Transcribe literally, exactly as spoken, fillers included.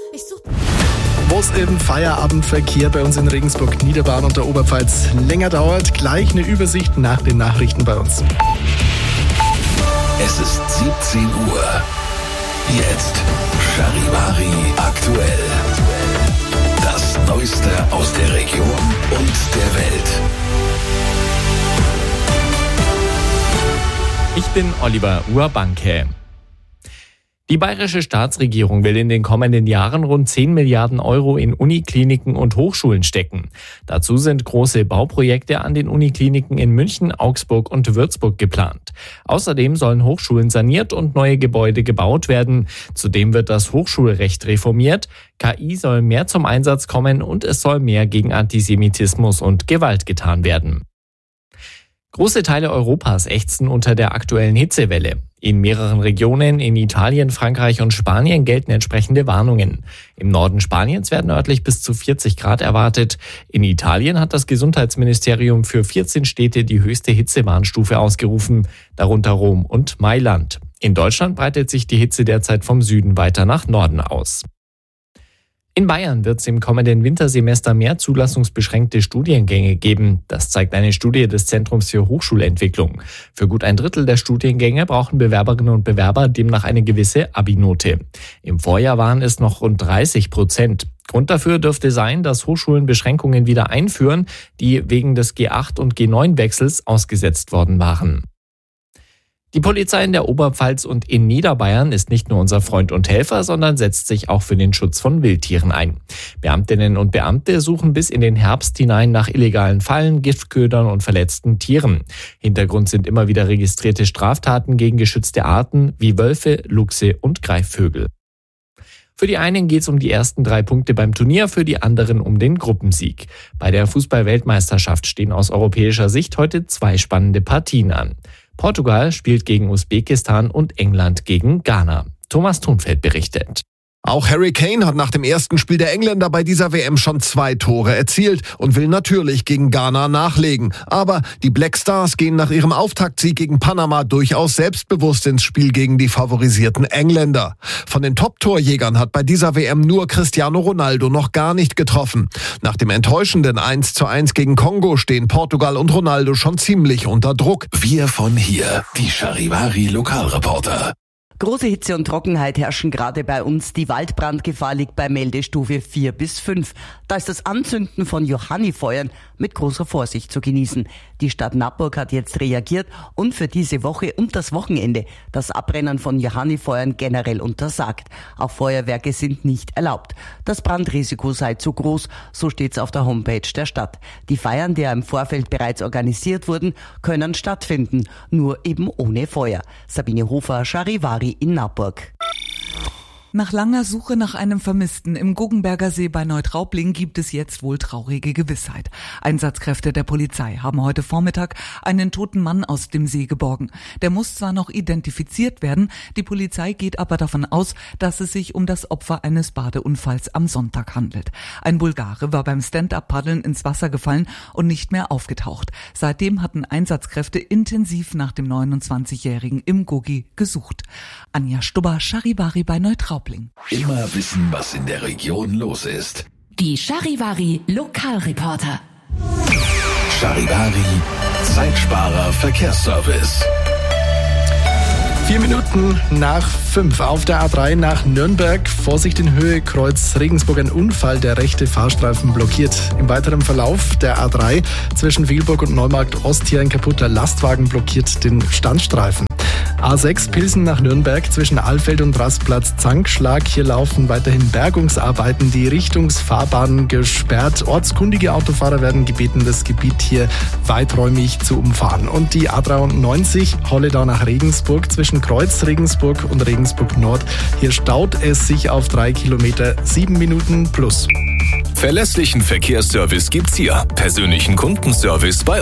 Ich such... Wo es im Feierabendverkehr bei uns in Regensburg, Niederbayern und der Oberpfalz länger dauert, gleich eine Übersicht nach den Nachrichten bei uns. Es ist siebzehn Uhr. Jetzt Charivari aktuell. Das Neueste aus der Region und der Welt. Ich bin Oliver Urbanke. Die bayerische Staatsregierung will in den kommenden Jahren rund zehn Milliarden Euro in Unikliniken und Hochschulen stecken. Dazu sind große Bauprojekte an den Unikliniken in München, Augsburg und Würzburg geplant. Außerdem sollen Hochschulen saniert und neue Gebäude gebaut werden. Zudem wird das Hochschulrecht reformiert. K I soll mehr zum Einsatz kommen und es soll mehr gegen Antisemitismus und Gewalt getan werden. Große Teile Europas ächzen unter der aktuellen Hitzewelle. In mehreren Regionen in Italien, Frankreich und Spanien gelten entsprechende Warnungen. Im Norden Spaniens werden örtlich bis zu vierzig Grad erwartet. In Italien hat das Gesundheitsministerium für vierzehn Städte die höchste Hitzewarnstufe ausgerufen, darunter Rom und Mailand. In Deutschland breitet sich die Hitze derzeit vom Süden weiter nach Norden aus. In Bayern wird es im kommenden Wintersemester mehr zulassungsbeschränkte Studiengänge geben. Das zeigt eine Studie des Zentrums für Hochschulentwicklung. Für gut ein Drittel der Studiengänge brauchen Bewerberinnen und Bewerber demnach eine gewisse Abi-Note. Im Vorjahr waren es noch rund dreißig Prozent. Grund dafür dürfte sein, dass Hochschulen Beschränkungen wieder einführen, die wegen des G acht und G neun Wechsels ausgesetzt worden waren. Die Polizei in der Oberpfalz und in Niederbayern ist nicht nur unser Freund und Helfer, sondern setzt sich auch für den Schutz von Wildtieren ein. Beamtinnen und Beamte suchen bis in den Herbst hinein nach illegalen Fallen, Giftködern und verletzten Tieren. Hintergrund sind immer wieder registrierte Straftaten gegen geschützte Arten wie Wölfe, Luchse und Greifvögel. Für die einen geht es um die ersten drei Punkte beim Turnier, für die anderen um den Gruppensieg. Bei der Fußball-Weltmeisterschaft stehen aus europäischer Sicht heute zwei spannende Partien an. Portugal spielt gegen Usbekistan und England gegen Ghana. Thomas Thunfeld berichtet. Auch Harry Kane hat nach dem ersten Spiel der Engländer bei dieser W M schon zwei Tore erzielt und will natürlich gegen Ghana nachlegen. Aber die Black Stars gehen nach ihrem Auftaktsieg gegen Panama durchaus selbstbewusst ins Spiel gegen die favorisierten Engländer. Von den Top-Torjägern hat bei dieser W M nur Cristiano Ronaldo noch gar nicht getroffen. Nach dem enttäuschenden eins zu eins gegen Kongo stehen Portugal und Ronaldo schon ziemlich unter Druck. Wir von hier, die Charivari Lokalreporter. Große Hitze und Trockenheit herrschen gerade bei uns. Die Waldbrandgefahr liegt bei Meldestufe vier bis fünf. Da ist das Anzünden von Johannifeuern mit großer Vorsicht zu genießen. Die Stadt Nappburg hat jetzt reagiert und für diese Woche und das Wochenende das Abbrennen von Johannifeuern generell untersagt. Auch Feuerwerke sind nicht erlaubt. Das Brandrisiko sei zu groß, so steht's auf der Homepage der Stadt. Die Feiern, die im Vorfeld bereits organisiert wurden, können stattfinden, nur eben ohne Feuer. Sabine Hofer, Charivari in Nappburg. Nach langer Suche nach einem Vermissten im Guggenberger See bei Neutraubling gibt es jetzt wohl traurige Gewissheit. Einsatzkräfte der Polizei haben heute Vormittag einen toten Mann aus dem See geborgen. Der muss zwar noch identifiziert werden, die Polizei geht aber davon aus, dass es sich um das Opfer eines Badeunfalls am Sonntag handelt. Ein Bulgare war beim Stand-up-Paddeln ins Wasser gefallen und nicht mehr aufgetaucht. Seitdem hatten Einsatzkräfte intensiv nach dem neunundzwanzigjährigen im Guggi gesucht. Anja Stubber, Charivari bei Neutraubling. Immer wissen, was in der Region los ist. Die Charivari Lokalreporter. Charivari Zeitsparer Verkehrsservice. Vier Minuten nach fünf auf der A drei nach Nürnberg. Vorsicht in Höhe Kreuz Regensburg, ein Unfall, der rechte Fahrstreifen blockiert. Im weiteren Verlauf der A drei zwischen Wielburg und Neumarkt Ost hier ein kaputter Lastwagen blockiert den Standstreifen. A sechs Pilsen nach Nürnberg zwischen Alfeld und Rastplatz Zankschlag. Hier laufen weiterhin Bergungsarbeiten, die Richtungsfahrbahn gesperrt. Ortskundige Autofahrer werden gebeten, das Gebiet hier weiträumig zu umfahren. Und die A dreiundneunzig Holledau nach Regensburg zwischen Kreuz Regensburg und Regensburg Nord. Hier staut es sich auf drei Kilometer, sieben Minuten plus. Verlässlichen Verkehrsservice gibt's hier. Persönlichen Kundenservice bei